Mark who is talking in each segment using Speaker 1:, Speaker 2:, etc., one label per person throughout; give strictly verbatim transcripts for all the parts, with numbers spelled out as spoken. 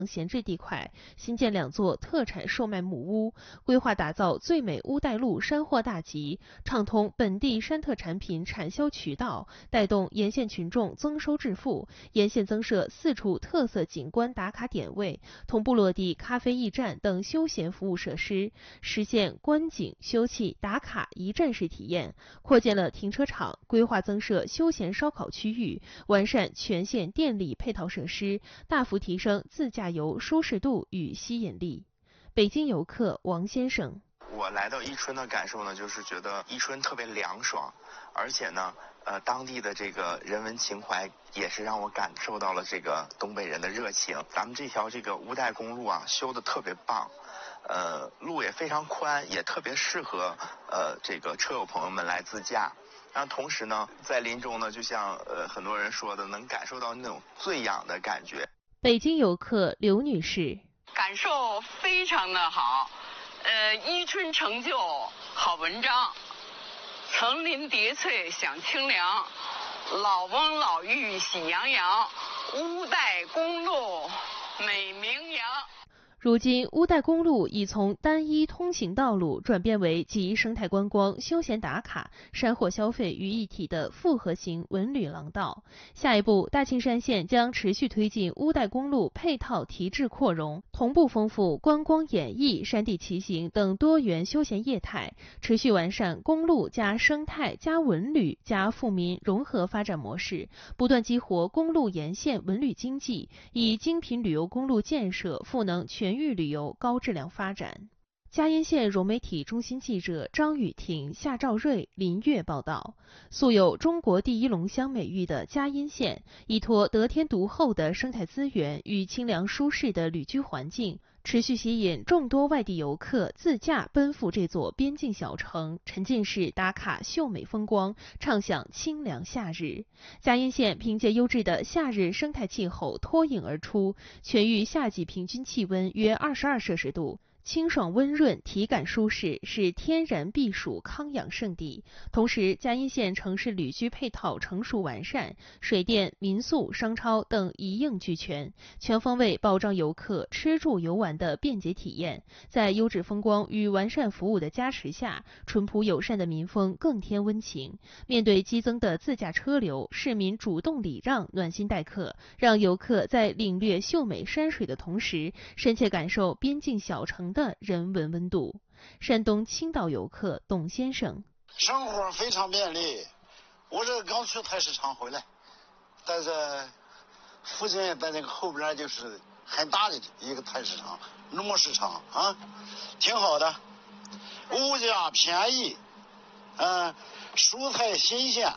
Speaker 1: 闲置地块，新建两座特产售卖木屋，规划打造最美乌带路山货大集，畅通本地山特产品产销渠道，带动沿线群众增收致富。沿线增设四处特色景观打卡点位，同步落地咖啡驿站等休闲服务设施，实现观景、休憩、打卡一站式体验。扩建了停车场，规划增设休闲烧烤区域，完善全线电力配套设施，大幅提升自驾游舒适度与吸引力。北京游客王先生：
Speaker 2: 我来到伊春的感受呢，就是觉得伊春特别凉爽，而且呢，呃，当地的这个人文情怀也是让我感受到了这个东北人的热情。咱们这条这个乌带公路啊，修的特别棒，呃，路也非常宽，也特别适合呃这个车友朋友们来自驾。然后同时呢，在林中呢，就像呃很多人说的，能感受到那种醉氧的感觉。
Speaker 1: 北京游客刘女士：
Speaker 3: 感受非常的好，呃，伊春成就好文章，层林叠翠享清凉，老翁老妪喜洋洋，乌带公路美名扬。
Speaker 1: 如今，乌带公路已从单一通行道路转变为集生态观光、休闲打卡、山货消费于一体的复合型文旅廊道。下一步，大庆山县将持续推进乌带公路配套提质扩容，同步丰富观光演艺、山地骑行等多元休闲业态，持续完善公路加生态加文旅加富民融合发展模式，不断激活公路沿线文旅经济，以精品旅游公路建设赋能全域旅游高质量发展。嘉荫县融媒体中心记者张雨婷、夏兆瑞、林月报道，素有中国第一龙乡美誉的嘉荫县，依托得天独厚的生态资源与清凉舒适的旅居环境，持续吸引众多外地游客自驾奔赴这座边境小城，沉浸式打卡秀美风光，畅享清凉夏日。嘉荫县凭借优质的夏日生态气候脱颖而出，全域夏季平均气温约二十二摄氏度。清爽温润，体感舒适，是天然避暑康养胜地。同时，嘉荫县城市旅居配套成熟完善，水电、民宿、商超等一应俱全，全方位保障游客吃住游玩的便捷体验。在优质风光与完善服务的加持下，淳朴友善的民风更添温情。面对激增的自驾车流，市民主动礼让，暖心待客，让游客在领略秀美山水的同时，深切感受边境小城的人文温度。山东青岛游客董先生：
Speaker 4: 生活非常便利，我这刚去菜市场回来，在这附近，在那个后边就是很大的一个菜市场，农贸市场啊，挺好的，物价便宜，嗯、呃，蔬菜新鲜，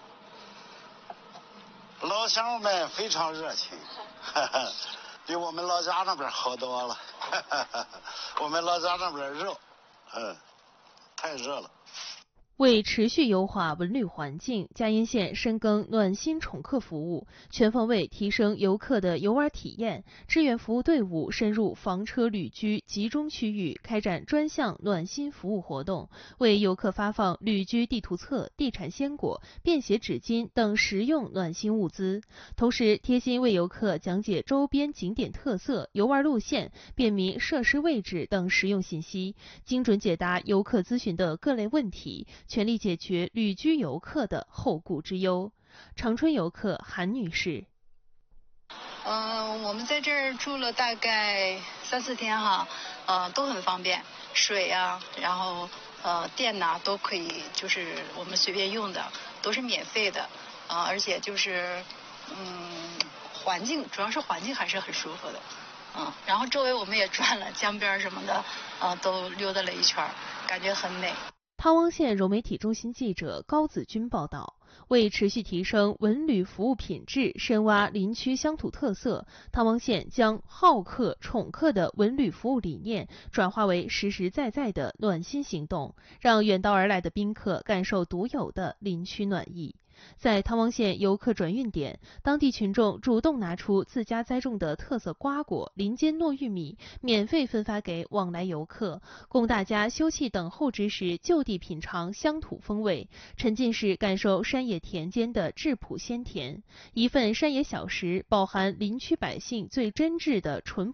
Speaker 4: 老乡们非常热情，哈哈，比我们老家那边好多了。我们老家那边热，嗯，太热了。
Speaker 1: 为持续优化文旅环境，嘉荫县深耕暖心宠客服务，全方位提升游客的游玩体验，支援服务队伍深入房车旅居集中区域，开展专项暖心服务活动，为游客发放旅居地图册、地产鲜果、便携纸巾等实用暖心物资，同时贴心为游客讲解周边景点特色、游玩路线、便民设施位置等实用信息，精准解答游客咨询的各类问题，全力解决旅居游客的后顾之忧。长春游客韩女士：
Speaker 5: 嗯、呃，我们在这儿住了大概三四天哈，呃，都很方便，水啊，然后呃电呐、啊、都可以，就是我们随便用的，都是免费的，啊、呃，而且就是嗯，环境主要是环境还是很舒服的，嗯，然后周围我们也转了江边什么的，啊、呃，都溜达了一圈，感觉很美。
Speaker 1: 汤汪县融媒体中心记者高子军报道，为持续提升文旅服务品质，深挖林区乡土特色，汤汪县将好客宠客的文旅服务理念转化为实实在在的暖心行动，让远道而来的宾客感受独有的林区暖意。在汤汪县游客转运点，当地群众主动拿出自家栽种的特色瓜果、林间糯玉米，免费分发给往来游客，供大家休憩等候之时就地品尝乡土风味，沉浸式感受山野田间的质朴鲜甜。一份山野小食，饱含林区百姓最真挚的淳朴